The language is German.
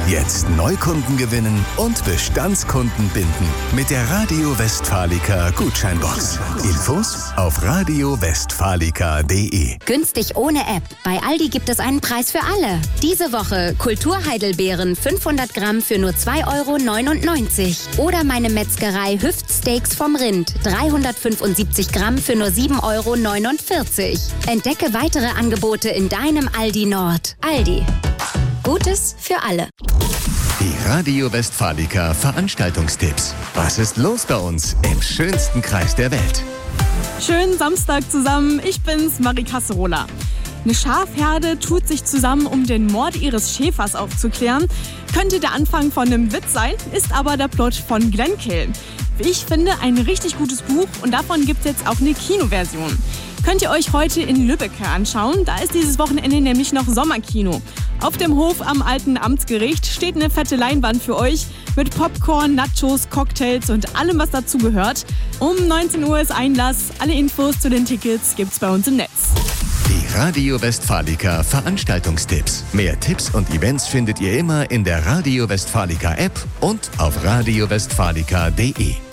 Jetzt Neukunden gewinnen und Bestandskunden binden mit der Radio Westfalica Gutscheinbox. Infos auf radiowestfalica.de. Günstig ohne App. Bei Aldi gibt es einen Preis für alle. Diese Woche Kulturheidelbeeren 500 Gramm für nur 2,99 € oder meine Metzgerei Hüftsteaks vom Rind 375 Gramm für nur 7,49 €. Entdecke weitere Angebote in deinem Aldi Nord. Aldi. Gutes für alle. Die Radio Westfalica Veranstaltungstipps. Was ist los bei uns im schönsten Kreis der Welt? Schönen Samstag zusammen, ich bin's, Marie Kasserola. Eine Schafherde tut sich zusammen, um den Mord ihres Schäfers aufzuklären. Könnte der Anfang von einem Witz sein, ist aber der Plot von Glenn Kill. Wie ich finde, ein richtig gutes Buch und davon gibt es jetzt auch eine Kinoversion. Könnt ihr euch heute in Lübbecke anschauen, da ist dieses Wochenende nämlich noch Sommerkino. Auf dem Hof am alten Amtsgericht steht eine fette Leinwand für euch mit Popcorn, Nachos, Cocktails und allem, was dazugehört. Um 19 Uhr ist Einlass, alle Infos zu den Tickets gibt's bei uns im Netz. Die Radio Westfalica Veranstaltungstipps. Mehr Tipps und Events findet ihr immer in der Radio Westfalica App und auf radiowestfalica.de.